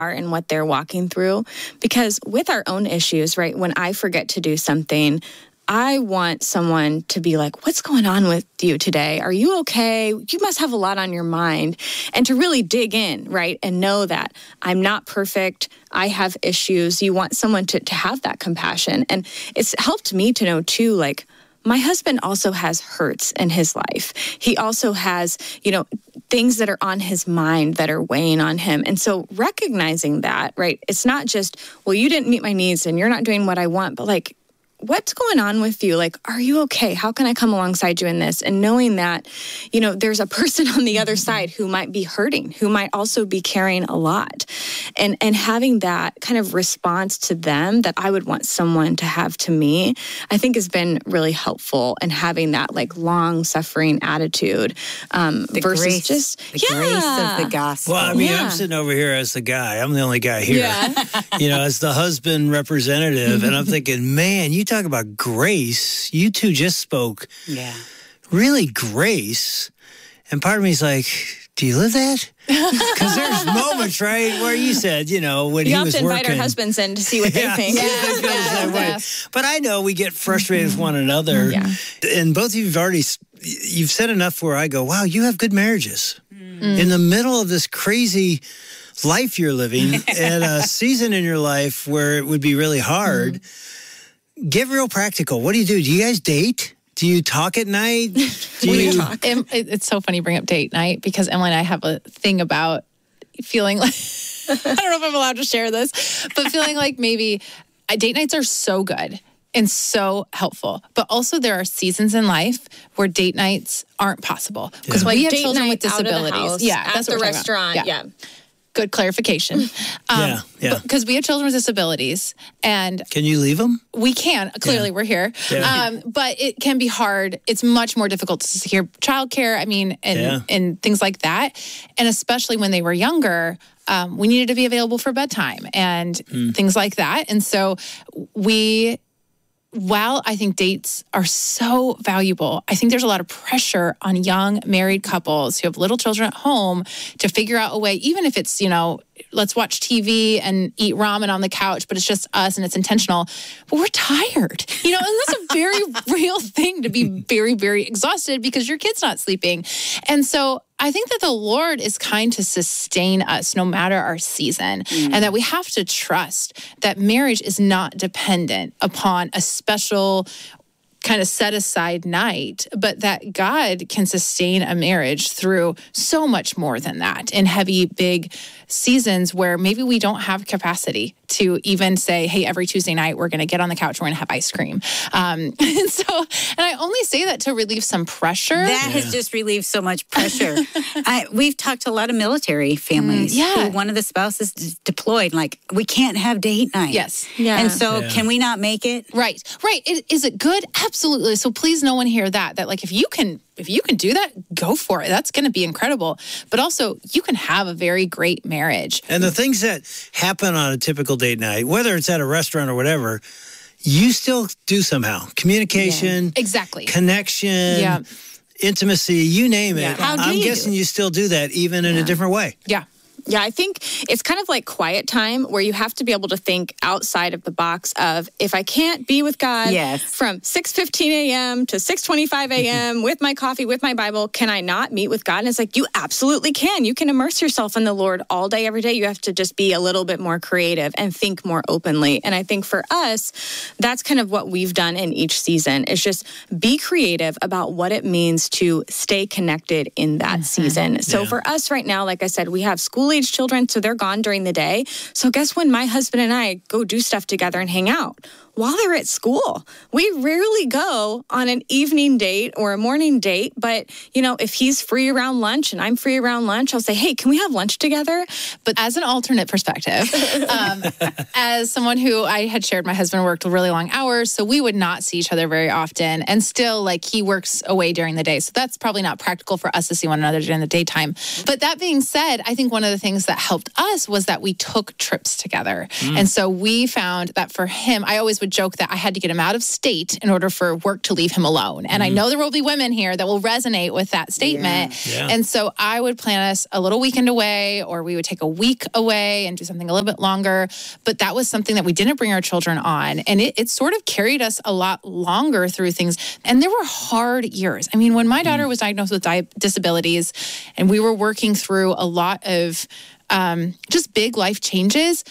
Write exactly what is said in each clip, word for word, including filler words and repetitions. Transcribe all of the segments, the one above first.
are and what they're walking through. Because with our own issues, right, when I forget to do something, I want someone to be like, what's going on with you today? Are you okay? You must have a lot on your mind. And to really dig in, right, and know that I'm not perfect. I have issues. You want someone to, to have that compassion. And it's helped me to know, too, like, my husband also has hurts in his life. He also has, you know, things that are on his mind that are weighing on him. And so recognizing that, right, it's not just, well, you didn't meet my needs and you're not doing what I want, but like, what's going on with you? Like, are you okay? How can I come alongside you in this? And knowing that, you know, there's a person on the other side who might be hurting, who might also be carrying a lot. And and having that kind of response to them that I would want someone to have to me, I think has been really helpful. And having that like long suffering attitude um, the versus grace, just the yeah. grace of the gospel. Well, I mean, Yeah. I'm sitting over here as the guy. I'm the only guy here. Yeah. You know, as the husband representative. And I'm thinking, man, you talk about grace. You two just spoke Yeah. really grace. And part of me is like, do you live that? Because there's moments, right, where you said, you know, when You he have was to invite working. our husbands in to see what they Yeah, think. yeah, they feel the same way. But I know we get frustrated with one another. Yeah. And both of you have already, you've said enough where I go, wow, you have good marriages. Mm. In the middle of this crazy life you're living, at a season in your life where it would be really hard, mm. get real practical. What do you do? Do you guys date? Do you talk at night? Do we you talk? It, it's so funny you bring up date night because Emily and I have a thing about feeling like, I don't know if I'm allowed to share this, but feeling like maybe uh, date nights are so good and so helpful. But also there are seasons in life where date nights aren't possible. Because Yeah. we Like have date children with night out of the disabilities. house, yeah, at that's the what we're talking restaurant. about. Yeah. Good clarification. Um, Yeah, yeah. Because we have children with disabilities and Can you leave them? we can. Clearly, Yeah. we're here. Yeah. Um, but it can be hard. It's much more difficult to secure childcare, I mean, and, Yeah. and things like that. And especially when they were younger, um, we needed to be available for bedtime and Mm. things like that. And so we... While I think dates are so valuable, I think there's a lot of pressure on young married couples who have little children at home to figure out a way, even if it's, you know, let's watch T V and eat ramen on the couch, but it's just us and it's intentional. But we're tired, you know, and that's a very real thing to be very, very exhausted because your kid's not sleeping. And so I think that the Lord is kind to sustain us no matter our season, mm. and that we have to trust that marriage is not dependent upon a special kind of set aside night, but that God can sustain a marriage through so much more than that in heavy, big seasons where maybe we don't have capacity to even say, hey, every Tuesday night, we're going to get on the couch, we're going to have ice cream. Um, and so, and I only say that to relieve some pressure. That Yeah. has just relieved so much pressure. I, we've talked to a lot of military families. Mm, yeah. Who one of the spouses is deployed. Like, we can't have date night. Yes. Yeah. And so Yeah. can we not make it? Right, right. Is, is it good? Absolutely. So please no one hear that, that like if you can, if you can do that, go for it. That's going to be incredible. But also you can have a very great marriage. And the things that happen on a typical date night, whether it's at a restaurant or whatever, you still do somehow. Communication, Exactly. connection, Yeah. intimacy, you name it. Yeah. How do I'm you do guessing it? you still do that even in a different way. Yeah. Yeah, I think it's kind of like quiet time where you have to be able to think outside of the box of if I can't be with God Yes. from six fifteen a.m. to six twenty-five a.m. with my coffee, with my Bible, can I not meet with God? And it's like, you absolutely can. You can immerse yourself in the Lord all day, every day. You have to just be a little bit more creative and think more openly. And I think for us, that's kind of what we've done in each season is just be creative about what it means to stay connected in that mm-hmm. season. So Yeah. for us right now, like I said, we have school age children, so they're gone during the day. So guess when my husband and I go do stuff together and hang out? While they're at school. We rarely go on an evening date or a morning date, but, you know, if he's free around lunch and I'm free around lunch, I'll say, hey, can we have lunch together? But as an alternate perspective, um, as someone who I had shared, my husband worked really long hours, so we would not see each other very often. And still, like, he works away during the day. So that's probably not practical for us to see one another during the daytime. But that being said, I think one of the things that helped us was that we took trips together. Mm. And so we found that for him, I always would joke that I had to get him out of state in order for work to leave him alone. And mm. I know there will be women here that will resonate with that statement. Yeah. Yeah. And so I would plan us a little weekend away, or we would take a week away and do something a little bit longer. But that was something that we didn't bring our children on. And it, it sort of carried us a lot longer through things. And there were hard years. I mean, when my daughter was diagnosed with di- disabilities and we were working through a lot of um, just big life changes,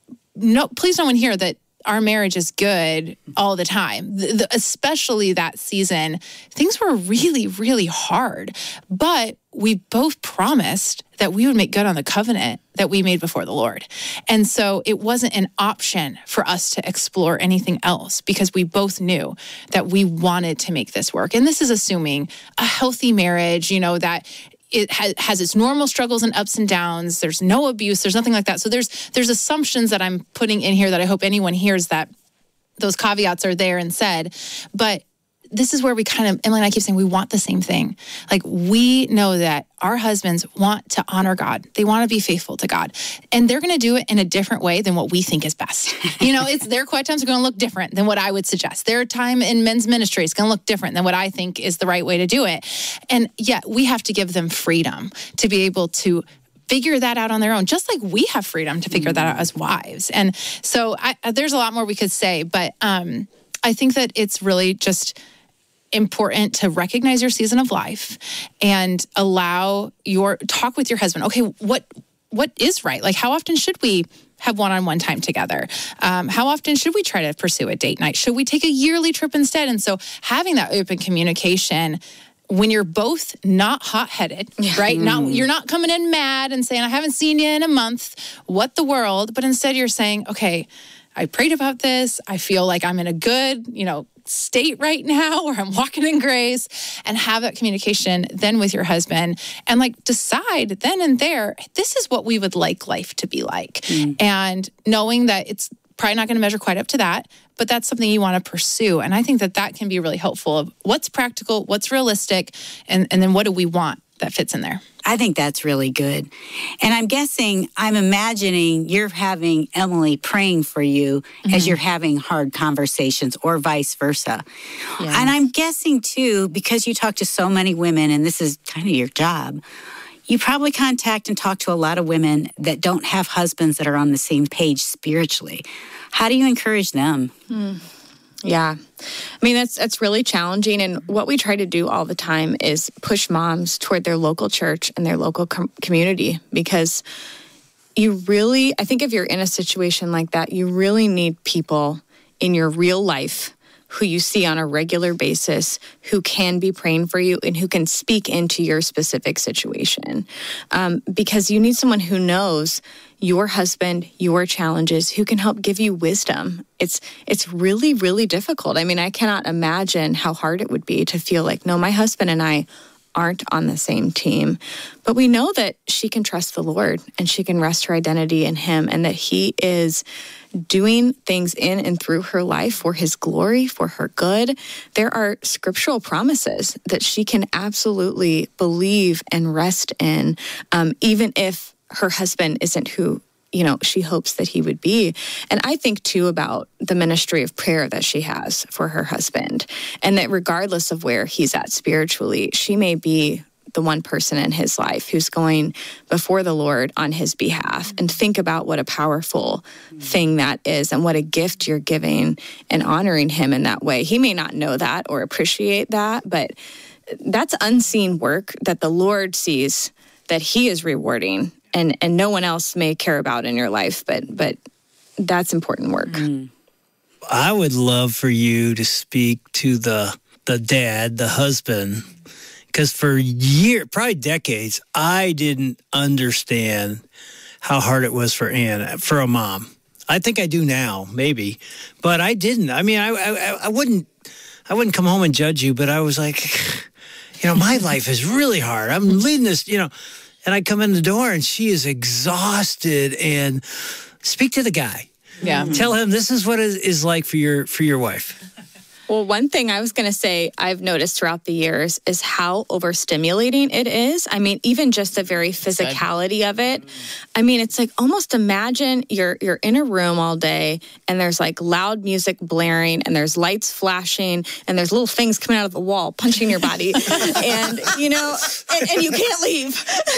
no, please no one hear that our marriage is good all the time, the, the, especially that season. Things were really, really hard. But we both promised that we would make good on the covenant that we made before the Lord. And so it wasn't an option for us to explore anything else because we both knew that we wanted to make this work. And this is assuming a healthy marriage, you know, that it has, has its normal struggles and ups and downs. There's no abuse. There's nothing like that. So there's there's assumptions that I'm putting in here that I hope anyone hears, that those caveats are there and said. But this is where we kind of, Emily and I keep saying we want the same thing. Like, we know that our husbands want to honor God. They want to be faithful to God. And they're going to do it in a different way than what we think is best. You know, it's their quiet times are going to look different than what I would suggest. Their time in men's ministry is going to look different than what I think is the right way to do it. And yet we have to give them freedom to be able to figure that out on their own, just like we have freedom to figure that out as wives. And so I, there's a lot more we could say, but um, I think that it's really just important to recognize your season of life and allow your talk with your husband. Okay, what what is right? Like, how often should we have one-on-one time together? Um, how often should we try to pursue a date night? Should we take a yearly trip instead? And so having that open communication when you're both not hot-headed, yeah. right? Mm. Not you're not coming in mad and saying, I haven't seen you in a month, what the world? But instead you're saying, okay, I prayed about this. I feel like I'm in a good, you know, state right now, or I'm walking in grace, and have that communication then with your husband and like decide then and there, this is what we would like life to be like. Mm. And knowing that it's probably not going to measure quite up to that, but that's something you want to pursue. And I think that that can be really helpful of what's practical, what's realistic, and, and then what do we want that fits in there. I think that's really good. And I'm guessing, I'm imagining you're having Emily praying for you mm-hmm. as you're having hard conversations, or vice versa. Yes. And I'm guessing too, because you talk to so many women and this is kind of your job, you probably contact and talk to a lot of women that don't have husbands that are on the same page spiritually. How do you encourage them? Mm. Yeah. I mean, that's that's really challenging. And what we try to do all the time is push moms toward their local church and their local com- community, because you really, I think if you're in a situation like that, you really need people in your real life who you see on a regular basis, who can be praying for you and who can speak into your specific situation. Um, because you need someone who knows your husband, your challenges, who can help give you wisdom. It's it's really, really difficult. I mean, I cannot imagine how hard it would be to feel like, no, my husband and I aren't on the same team. But we know that she can trust the Lord and she can rest her identity in him, and that he is doing things in and through her life for his glory, for her good. There are scriptural promises that she can absolutely believe and rest in, um, even if her husband isn't who, you know, she hopes that he would be. And I think too about the ministry of prayer that she has for her husband, and that regardless of where he's at spiritually, she may be the one person in his life who's going before the Lord on his behalf. And think about what a powerful thing that is, and what a gift you're giving and honoring him in that way. He may not know that or appreciate that, but that's unseen work that the Lord sees that he is rewarding, and, and no one else may care about in your life, but but that's important work. Mm. I would love for you to speak to the the dad, the husband, because for years, probably decades, I didn't understand how hard it was for Ann, for a mom. I think I do now, maybe, but I didn't. I mean, I, I, I wouldn't, I wouldn't come home and judge you, but I was like, you know, my life is really hard. I'm leading this, you know, and I come in the door and she is exhausted. And speak to the guy. Yeah. Tell him this is what it is like for your for your wife. Well, one thing I was going to say I've noticed throughout the years is how overstimulating it is. I mean, even just the very physicality of it. I mean, it's like almost imagine you're you're in a room all day and there's like loud music blaring and there's lights flashing and there's little things coming out of the wall punching your body. and, you know, and, and you can't leave.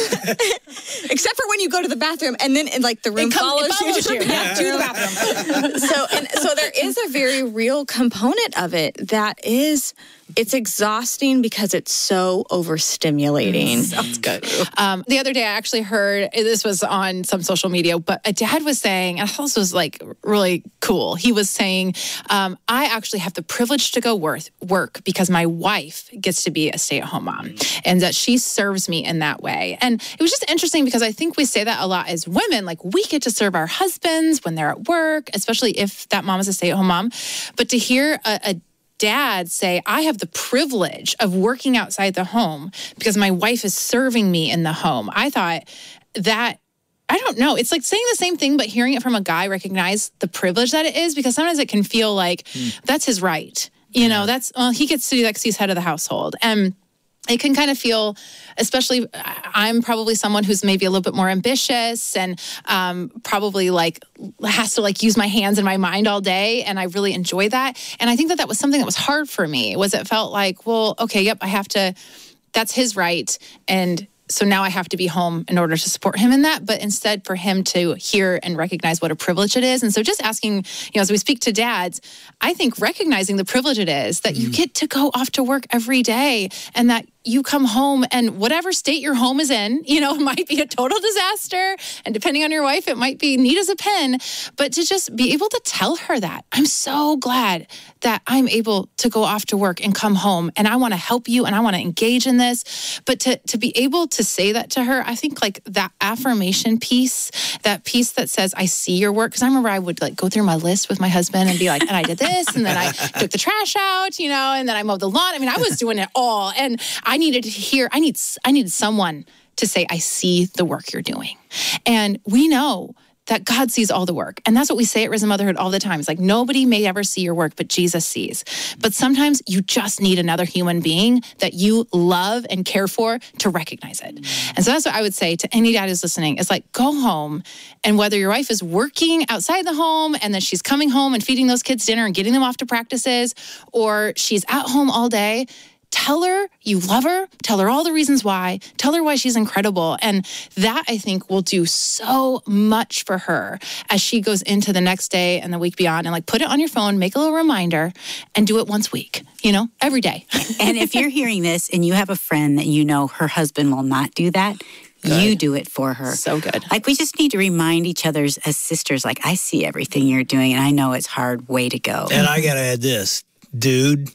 Except for when you go to the bathroom and then and, like the room It comes- follows, it follows you, you. to, the Yeah. bathroom. to the bathroom. so, and, so there is a very real component of it that is, it's exhausting because it's so overstimulating. Sounds good. Um, the other day, I actually heard, this was on some social media, but a dad was saying, and I thought this was like really cool. He was saying, um, I actually have the privilege to go work, work because my wife gets to be a stay-at-home mom and that she serves me in that way. And it was just interesting because I think we say that a lot as women, like we get to serve our husbands when they're at work, especially if that mom is a stay-at-home mom. But to hear a, a dad say, I have the privilege of working outside the home because my wife is serving me in the home. I thought that, I don't know, it's like saying the same thing, but hearing it from a guy recognize the privilege that it is, because sometimes it can feel like mm. that's his right. You yeah. know, that's, well, he gets to do that because he's head of the household. And it can kind of feel, especially, I'm probably someone who's maybe a little bit more ambitious and um, probably like has to like use my hands and my mind all day. And I really enjoy that. And I think that that was something that was hard for me, was it felt like, well, okay, yep, I have to, that's his right. And so now I have to be home in order to support him in that, but instead for him to hear and recognize what a privilege it is. And so just asking, you know, as we speak to dads, I think recognizing the privilege it is that mm. you get to go off to work every day and that you come home and whatever state your home is in, you know, it might be a total disaster. And depending on your wife, it might be neat as a pin. But to just be able to tell her that, I'm so glad that I'm able to go off to work and come home and I want to help you and I want to engage in this. But to, to be able to say that to her, I think like that affirmation piece, that piece that says, I see your work. Because I remember I would like go through my list with my husband and be like, and I did this, and then I took the trash out, you know, and then I mowed the lawn. I mean, I was doing it all. And I needed to hear, I need, I needed someone to say, I see the work you're doing. And we know that God sees all the work. And that's what we say at Risen Motherhood all the time. It's like, nobody may ever see your work, but Jesus sees. But sometimes you just need another human being that you love and care for to recognize it. And so that's what I would say to any dad who's listening is like, go home. And whether your wife is working outside the home and then she's coming home and feeding those kids dinner and getting them off to practices, or she's at home all day, tell her you love her, tell her all the reasons why, tell her why she's incredible. And that, I think, will do so much for her as she goes into the next day and the week beyond. And like, put it on your phone, make a little reminder, and do it once a week, you know, every day. And if you're hearing this and you have a friend that you know her husband will not do that, good. You do it for her. So good. Like, we just need to remind each other as sisters, like, I see everything you're doing, and I know it's hard, way to go. And I got to add this, dude.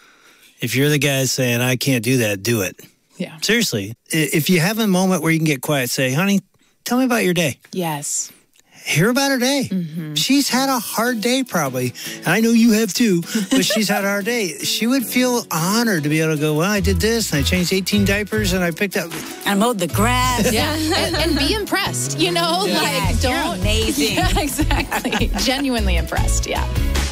If you're the guy saying, I can't do that, do it. Yeah. Seriously. If you have a moment where you can get quiet, say, honey, tell me about your day. Yes. Hear about her day. Mm-hmm. She's had a hard day probably. I know you have too, but she's had a hard day. She would feel honored to be able to go, well, I did this, and I changed eighteen diapers, and I picked up. I mowed the grass. Yeah. and, and be impressed, you know? Yeah. Like, Yeah, don't. you're amazing. Yeah, exactly. Genuinely impressed, yeah.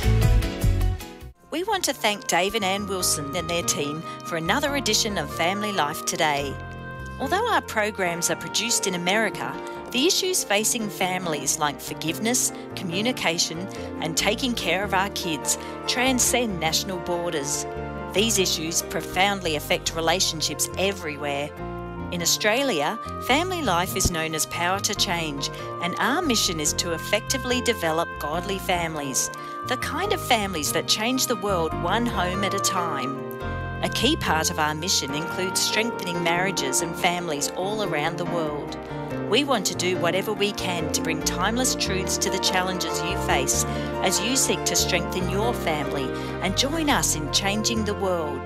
We want to thank Dave and Ann Wilson and their team for another edition of Family Life Today. Although our programs are produced in America, the issues facing families like forgiveness, communication, and taking care of our kids transcend national borders. These issues profoundly affect relationships everywhere. In Australia, Family Life is known as Power to Change, and our mission is to effectively develop godly families, the kind of families that change the world one home at a time. A key part of our mission includes strengthening marriages and families all around the world. We want to do whatever we can to bring timeless truths to the challenges you face as you seek to strengthen your family and join us in changing the world.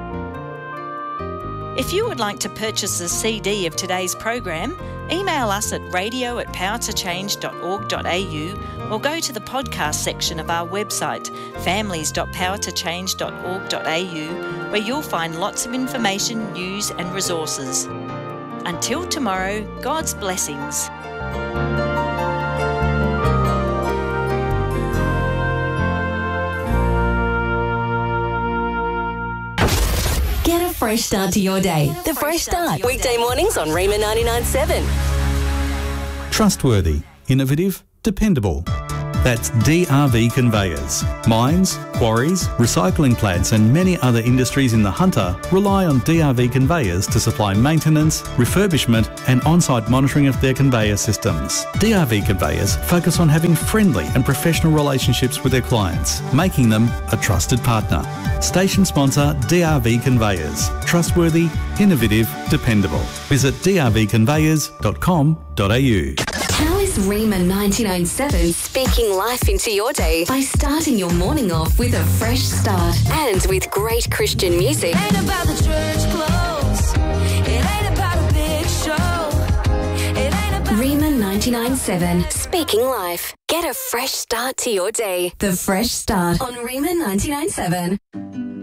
If you would like to purchase a C D of today's program, email us at radio at power to change dot org dot a u or go to the podcast section of our website, families dot power to change dot org dot a u, where you'll find lots of information, news and resources. Until tomorrow, God's blessings. fresh start to your day. The Fresh Start. Weekday mornings on Rima ninety-nine point seven. Trustworthy, innovative, dependable. That's D R V Conveyors. Mines, quarries, recycling plants and many other industries in the Hunter rely on D R V Conveyors to supply maintenance, refurbishment and on-site monitoring of their conveyor systems. D R V Conveyors focus on having friendly and professional relationships with their clients, making them a trusted partner. Station sponsor D R V Conveyors. Trustworthy, innovative, dependable. Visit d r v conveyors dot com dot a u. How is Rima ninety-nine point seven speaking life into your day by starting your morning off with a fresh start and with great Christian music? It ain't about the church clothes. It ain't about a big show. It ain't about Rima ninety-nine point seven speaking life. Get a fresh start to your day. The Fresh Start on Rima ninety-nine point seven.